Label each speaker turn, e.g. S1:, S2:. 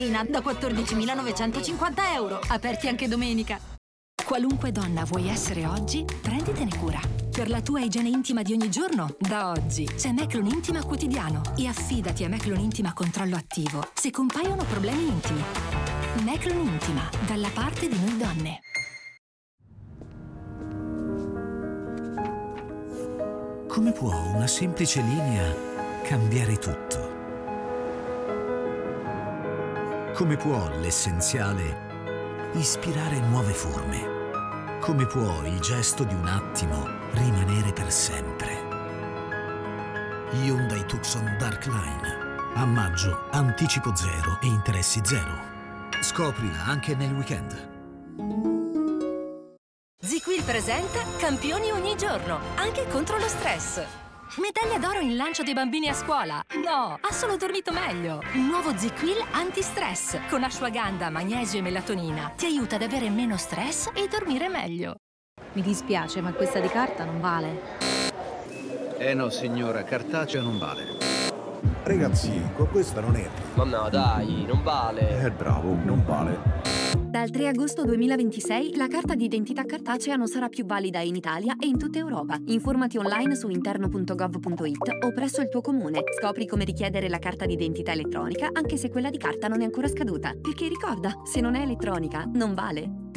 S1: da 14.950 euro, aperti anche domenica.
S2: Qualunque donna vuoi essere oggi, prenditene cura. Per la tua igiene intima di ogni giorno, da oggi c'è Meclon Intima Quotidiano e affidati a Meclon Intima Controllo Attivo se compaiono problemi intimi. Meclon Intima, dalla parte di noi donne.
S3: Come può una semplice linea cambiare tutto? Come può l'essenziale ispirare nuove forme? Come può il gesto di un attimo rimanere per sempre? Hyundai Tucson Dark Line. A maggio, anticipo zero e interessi zero. Scoprila anche nel weekend.
S2: ZQL presenta Campioni ogni giorno, anche contro lo stress. Medaglia d'oro in lancio dei bambini a scuola. No, ha solo dormito meglio. Nuovo ZQL anti-stress con ashwagandha, magnesio e melatonina. Ti aiuta ad avere meno stress e dormire meglio.
S4: Mi dispiace, ma questa di carta non vale.
S5: No, signora, cartacea non vale.
S6: Ragazzi, con questa non è.
S7: Ma no, dai, non vale.
S6: Bravo, non vale.
S8: Dal 3 agosto 2026 la carta d'identità cartacea non sarà più valida in Italia e in tutta Europa. Informati online su interno.gov.it o presso il tuo comune. Scopri come richiedere la carta d'identità elettronica anche se quella di carta non è ancora scaduta. Perché ricorda, se non è elettronica, non vale.